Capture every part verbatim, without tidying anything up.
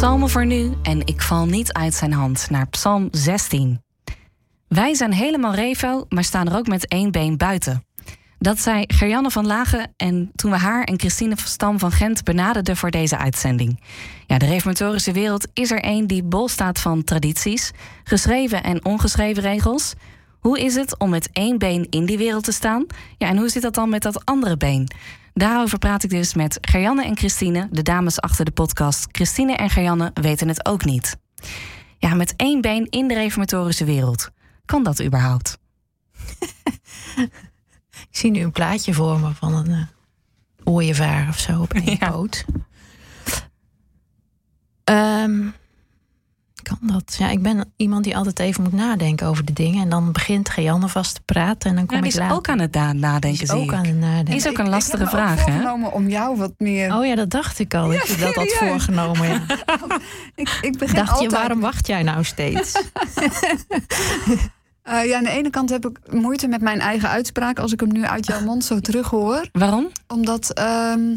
Psalmen voor nu en ik val niet uit zijn hand naar Psalm zestien. Wij zijn helemaal revo, maar staan er ook met één been buiten. Dat zei Gerjanne van Lagen en toen we haar en Christine Stam van Gent benaderden voor deze uitzending. Ja, de reformatorische wereld is er één die bol staat van tradities, geschreven en ongeschreven regels. Hoe is het om met één been in die wereld te staan? Ja, en hoe zit dat dan met dat andere been? Daarover praat ik dus met Gerjanne en Christine, de dames achter de podcast Christine en Gerjanne weten het ook niet. Ja, met één been in de reformatorische wereld. Kan dat überhaupt? Ik zie nu een plaatje voor me van een uh, ooievaar of zo op één Ja. poot. Um, kan dat? Ja, ik ben iemand die altijd even moet nadenken over de dingen. En dan begint Gerjanne vast te praten. En dan kom Ja, die ik is later. ook aan het da- nadenken, is zie ook ik. aan het nadenken. Die is ook een Ik- lastige ik heb me ook vraag, hè? voorgenomen om jou wat meer... Oh ja, dat dacht ik al. Dat je dat had serieus? voorgenomen. Ja. Ik, ik begin Dacht altijd... je, waarom wacht jij nou steeds? Uh, ja, aan de ene kant heb ik moeite met mijn eigen uitspraak... als ik hem nu uit jouw mond zo terug hoor. Waarom? Omdat... Um,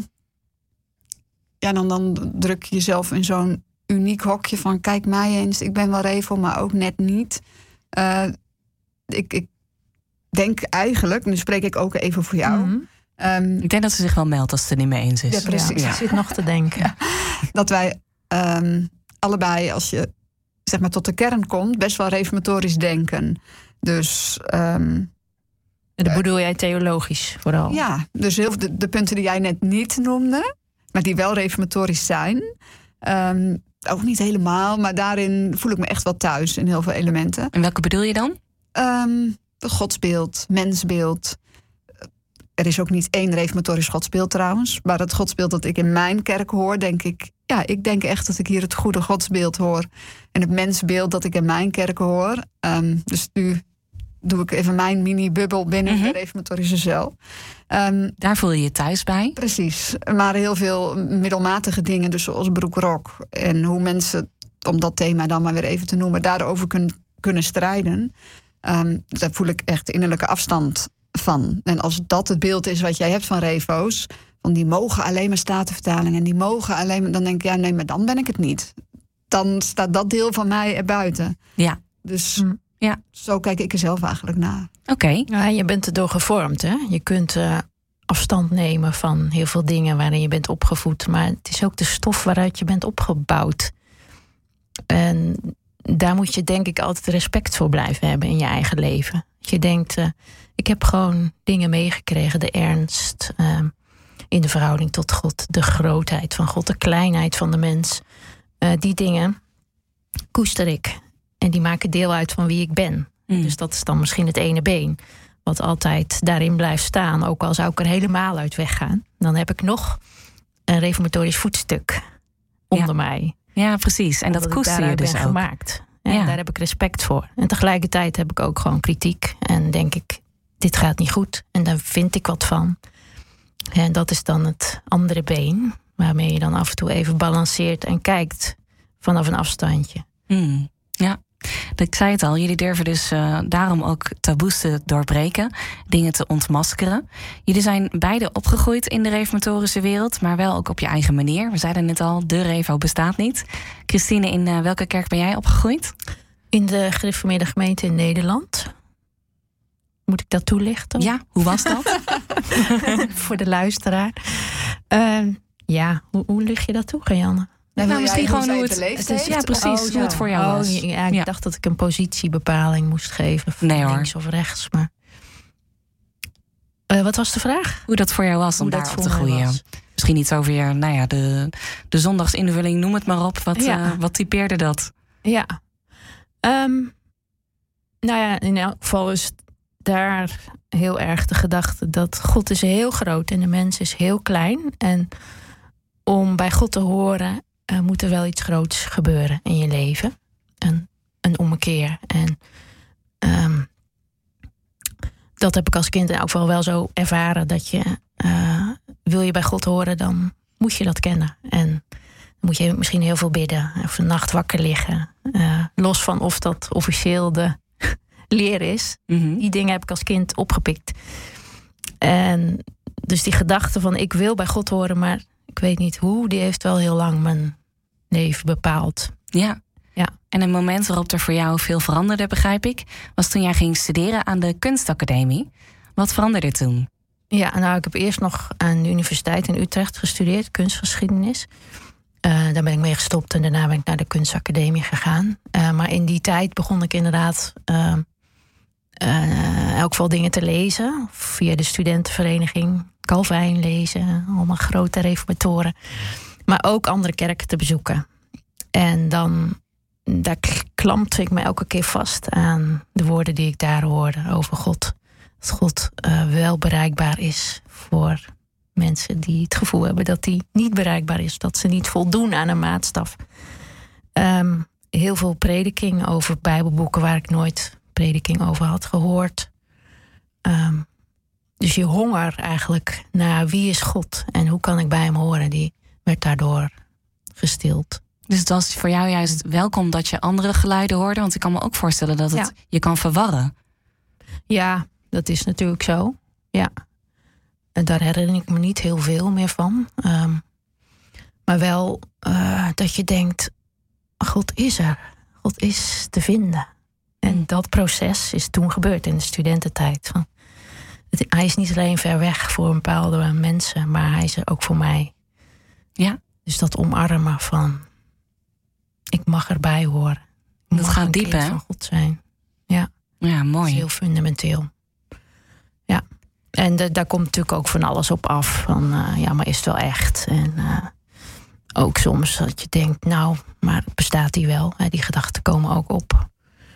ja, dan, dan druk je jezelf in zo'n uniek hokje van... kijk mij eens, ik ben wel revo, maar ook net niet. Uh, ik, ik denk eigenlijk, nu spreek ik ook even voor jou... Mm-hmm. Um, Ik denk dat ze zich wel meldt als ze het er niet mee eens is. Ja, precies. Ja, ik zit nog te denken. Ja. dat wij um, allebei, als je zeg maar tot de kern komt... best wel reformatorisch denken. Dus... Um, En dat bedoel jij theologisch vooral? Ja, dus heel de, de punten die jij net niet noemde... maar die wel reformatorisch zijn... Um, ook niet helemaal, maar daarin voel ik me echt wel thuis... in heel veel elementen. En welke bedoel je dan? Um, godsbeeld, mensbeeld... Er is ook niet één reformatorisch godsbeeld trouwens. Maar het godsbeeld dat ik in mijn kerk hoor, denk ik... ja, ik denk echt dat ik hier het goede godsbeeld hoor. En het mensbeeld dat ik in mijn kerk hoor. Um, dus nu doe ik even mijn mini-bubbel binnen mm-hmm. de reformatorische cel. Um, Daar voel je je thuis bij? Precies. Maar heel veel middelmatige dingen, dus zoals broekrok. En hoe mensen, om dat thema dan maar weer even te noemen... daarover kun, kunnen strijden. Um, daar voel ik echt innerlijke afstand van. En als dat het beeld is wat jij hebt van revo's... van die mogen alleen maar statenvertalingen... en die mogen alleen maar... dan denk ik, ja, nee, maar dan ben ik het niet. Dan staat dat deel van mij erbuiten. Ja. Dus mm. ja. zo kijk ik er zelf eigenlijk naar. Oké. Okay. Ja, je bent erdoor gevormd, hè? Je kunt uh, afstand nemen van heel veel dingen waarin je bent opgevoed. Maar het is ook de stof waaruit je bent opgebouwd. En daar moet je denk ik altijd respect voor blijven hebben in je eigen leven. Je denkt, uh, ik heb gewoon dingen meegekregen. De ernst uh, in de verhouding tot God. De grootheid van God. De kleinheid van de mens. Uh, die dingen koester ik. En die maken deel uit van wie ik ben. Mm. Dus dat is dan misschien het ene been. Wat altijd daarin blijft staan. Ook al zou ik er helemaal uit weggaan. Dan heb ik nog een reformatorisch voetstuk onder ja. mij. Ja, precies. En dat, dat koester je dus ben ook. gemaakt. En ja. daar heb ik respect voor. En tegelijkertijd heb ik ook gewoon kritiek. En denk ik, dit gaat niet goed. En daar vind ik wat van. En dat is dan het andere been. Waarmee je dan af en toe even balanceert en kijkt vanaf een afstandje. Mm. Ja. Ik zei het al, jullie durven dus uh, daarom ook taboes te doorbreken, dingen te ontmaskeren. Jullie zijn beide opgegroeid in de reformatorische wereld, maar wel ook op je eigen manier. We zeiden net al, de Revo bestaat niet. Christine, in uh, welke kerk ben jij opgegroeid? In de gereformeerde gemeente in Nederland. Moet ik dat toelichten? Ja, hoe was dat? Voor de luisteraar. Uh, ja, hoe, hoe lig je dat toe, Gerjanne? Ja, nou, misschien gewoon hoe het, het, het is. Ja, precies, oh, hoe het voor jou oh, was. Ja, ik ja. dacht dat ik een positiebepaling moest geven. Van nee, links of rechts. Maar uh, wat was de vraag? Hoe dat voor jou was om daar op te groeien. Was. Misschien iets over je, nou ja, de, de zondagsinvulling, noem het maar op. Wat, ja. uh, wat typeerde dat? Ja. Um, nou ja, in elk geval is daar heel erg de gedachte dat God is heel groot en de mens is heel klein. En om bij God te horen, uh, moet er wel iets groots gebeuren in je leven. Een, een ommekeer. En um, dat heb ik als kind in elk geval wel zo ervaren. Dat je, uh, wil je bij God horen, dan moet je dat kennen. En dan moet je misschien heel veel bidden. Of een nacht wakker liggen. Uh, los van of dat officieel de leer is. Mm-hmm. Die dingen heb ik als kind opgepikt. En dus die gedachte van ik wil bij God horen, maar ik weet niet hoe, die heeft wel heel lang mijn leven bepaalt. Ja. Ja. En een moment waarop er voor jou veel veranderde, begrijp ik, was toen jij ging studeren aan de Kunstacademie. Wat veranderde toen? Ja, nou, ik heb eerst nog aan de Universiteit in Utrecht gestudeerd, kunstgeschiedenis. Uh, daar ben ik mee gestopt en daarna ben ik naar de Kunstacademie gegaan. Uh, maar in die tijd begon ik inderdaad uh, uh, elk geval dingen te lezen. Via de studentenvereniging, Calvijn lezen, allemaal grote reformatoren. Maar ook andere kerken te bezoeken. En dan, daar klampte ik me elke keer vast aan de woorden die ik daar hoorde over God. Dat God uh, wel bereikbaar is voor mensen die het gevoel hebben dat hij niet bereikbaar is. Dat ze niet voldoen aan een maatstaf. Um, heel veel prediking over bijbelboeken waar ik nooit prediking over had gehoord. Um, dus je honger eigenlijk naar wie is God en hoe kan ik bij hem horen, die werd daardoor gestild. Dus het was voor jou juist welkom dat je andere geluiden hoorde? Want ik kan me ook voorstellen dat het ja. je kan verwarren. Ja, dat is natuurlijk zo. Ja. En daar herinner ik me niet heel veel meer van. Um, maar wel uh, dat je denkt, God is er. God is te vinden. En mm. dat proces is toen gebeurd in de studententijd. Van, het, hij is niet alleen ver weg voor bepaalde mensen, maar hij is er ook voor mij. Ja. Dus dat omarmen van, ik mag erbij horen. Ik dat mag gaat een diep, kind hè? van God zijn. Ja. Ja, mooi. Dat is heel fundamenteel. Ja. En de, daar komt natuurlijk ook van alles op af. Van, uh, ja, maar is het wel echt? En uh, ook soms dat je denkt, nou, maar bestaat die wel? Hè, die gedachten komen ook op.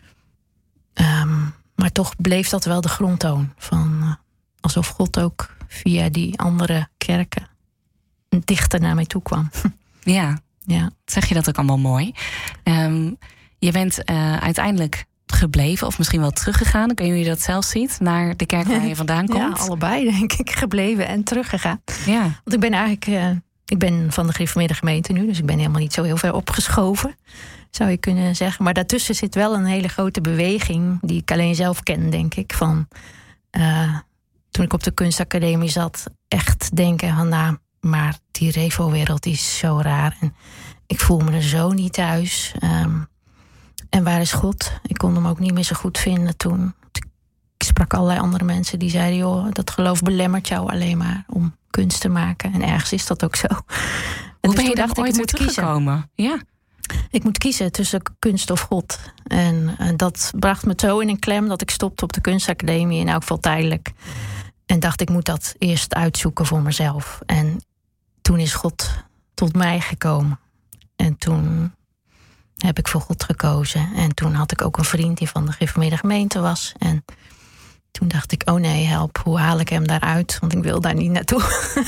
Um, maar toch bleef dat wel de grondtoon. Van, uh, alsof God ook via die andere kerken dichter naar mij toe kwam. Ja, ja. Zeg je dat ook allemaal mooi. Um, je bent uh, uiteindelijk gebleven of misschien wel teruggegaan. Ik weet niet hoe je dat zelf ziet, naar de kerk waar je vandaan komt. Ja, allebei denk ik, gebleven en teruggegaan. Ja. Want ik ben eigenlijk, uh, ik ben van de gereformeerde gemeente nu, dus ik ben helemaal niet zo heel ver opgeschoven, zou je kunnen zeggen. Maar daartussen zit wel een hele grote beweging die ik alleen zelf ken, denk ik. Van uh, toen ik op de kunstacademie zat, echt denken van, nou, maar die revo-wereld is zo raar en ik voel me er zo niet thuis. Um, En waar is God? Ik kon hem ook niet meer zo goed vinden toen. Ik sprak allerlei andere mensen die zeiden, joh, dat geloof belemmert jou alleen maar om kunst te maken. En ergens is dat ook zo. Hoe dus ben je dacht dan ooit ik, moet teruggekomen? Ja. Ik moet kiezen tussen kunst of God. En uh, dat bracht me zo in een klem dat ik stopte op de kunstacademie, in elk geval tijdelijk. En dacht, ik moet dat eerst uitzoeken voor mezelf. En toen is God tot mij gekomen. En toen heb ik voor God gekozen. En toen had ik ook een vriend die van de gereformeerde gemeente was. En toen dacht ik, oh nee, help, hoe haal ik hem daaruit? Want ik wil daar niet naartoe.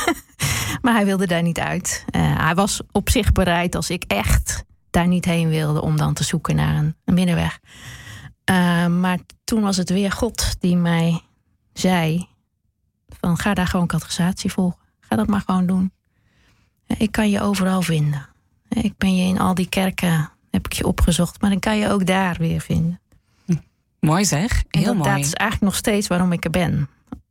Maar hij wilde daar niet uit. Uh, hij was op zich bereid, als ik echt daar niet heen wilde, om dan te zoeken naar een, een middenweg. Uh, maar toen was het weer God die mij zei van, ga daar gewoon catechisatie volgen. Ga dat maar gewoon doen. Ik kan je overal vinden. Ik ben je in al die kerken, heb ik je opgezocht, maar dan kan je ook daar weer vinden. Hm. Mooi zeg, heel dat, mooi. Dat is eigenlijk nog steeds waarom ik er ben.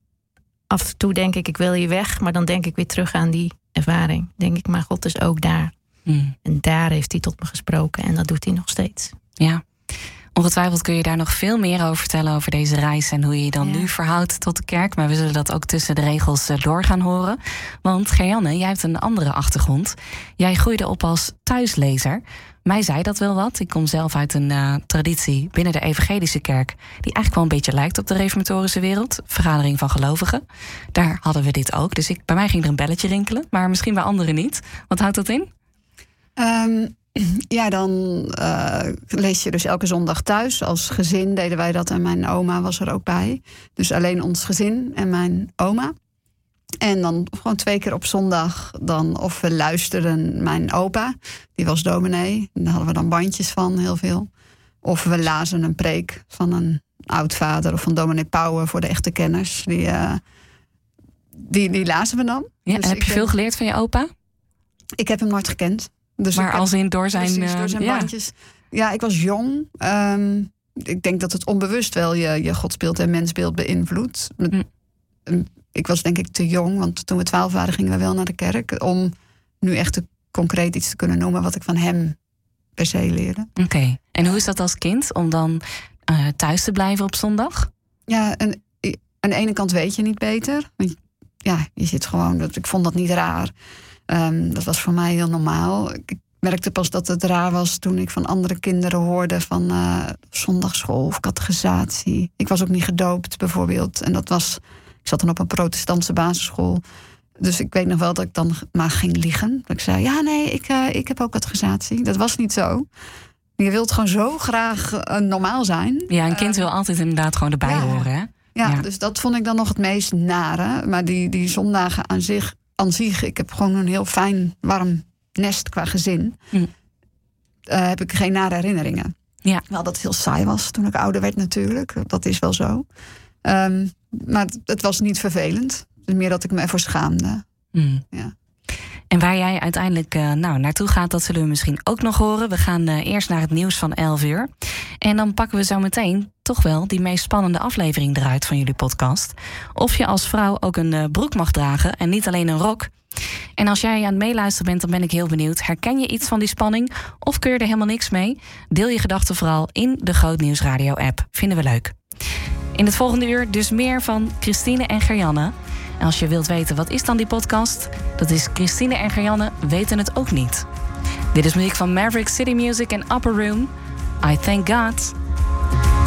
Af en toe denk ik, ik wil hier weg, maar dan denk ik weer terug aan die ervaring. Denk ik, maar God is ook daar. Hm. En daar heeft hij tot me gesproken en dat doet hij nog steeds. Ja, ongetwijfeld kun je daar nog veel meer over vertellen, over deze reis en hoe je je dan ja. nu verhoudt tot de kerk. Maar we zullen dat ook tussen de regels door gaan horen. Want Gerjanne, jij hebt een andere achtergrond. Jij groeide op als thuislezer. Mij zei dat wel wat. Ik kom zelf uit een uh, traditie binnen de evangelische kerk die eigenlijk wel een beetje lijkt op de reformatorische wereld. Vergadering van gelovigen. Daar hadden we dit ook. Dus ik, bij mij ging er een belletje rinkelen, maar misschien bij anderen niet. Wat houdt dat in? Um, ja, dan uh, lees je dus elke zondag thuis. Als gezin deden wij dat en mijn oma was er ook bij. Dus alleen ons gezin en mijn oma. En dan gewoon twee keer op zondag, dan of we luisterden mijn opa, die was dominee. Daar hadden we dan bandjes van, heel veel. Of we lazen een preek van een oudvader of van dominee Pauwen voor de echte kenners. Die, uh, die, die lazen we dan. Ja, dus heb je ben, veel geleerd van je opa? Ik heb hem nooit gekend. Dus maar als in door zijn, precies, door zijn uh, bandjes. Ja. ja, ik was jong. Um, ik denk dat het onbewust wel je, je godsbeeld en mensbeeld beïnvloedt. Hm. Ik was denk ik te jong, want toen we twaalf waren gingen we wel naar de kerk. Om nu echt te concreet iets te kunnen noemen wat ik van hem per se leerde. Oké. Okay. En hoe is dat als kind om dan uh, thuis te blijven op zondag? Ja, en aan de ene kant weet je niet beter. Want ja, je zit gewoon. Dat, ik vond dat niet raar. Um, dat was voor mij heel normaal. Ik merkte pas dat het raar was toen ik van andere kinderen hoorde van uh, zondagschool of catechisatie. Ik was ook niet gedoopt bijvoorbeeld. En dat was. Ik zat dan op een protestantse basisschool. Dus ik weet nog wel dat ik dan maar ging liegen. Dat ik zei, ja nee, ik, uh, ik heb ook catechisatie. Dat was niet zo. Je wilt gewoon zo graag uh, normaal zijn. Ja, een kind uh, wil altijd inderdaad gewoon erbij ja, horen. Hè? Ja, ja, dus dat vond ik dan nog het meest nare. Maar die, die zondagen aan zich, aan zich, ik heb gewoon een heel fijn, warm nest qua gezin. Hm. Uh, heb ik geen nare herinneringen. Ja. Wel dat het heel saai was toen ik ouder werd natuurlijk. Dat is wel zo. Um, maar het, het was niet vervelend. Dus meer dat ik me ervoor schaamde. Mm. Ja. En waar jij uiteindelijk uh, nou, naartoe gaat, dat zullen we misschien ook nog horen. We gaan uh, eerst naar het nieuws van elf uur. En dan pakken we zo meteen toch wel die meest spannende aflevering eruit van jullie podcast. Of je als vrouw ook een uh, broek mag dragen en niet alleen een rok. En als jij aan het meeluisteren bent, dan ben ik heel benieuwd. Herken je iets van die spanning? Of kun je er helemaal niks mee? Deel je gedachten vooral in de Groot Nieuws Radio app. Vinden we leuk. In het volgende uur dus meer van Christine en Gerjanne. En als je wilt weten wat is dan die podcast, dat is Christine en Gerjanne weten het ook niet. Dit is muziek van Maverick City Music en Upper Room. I Thank God.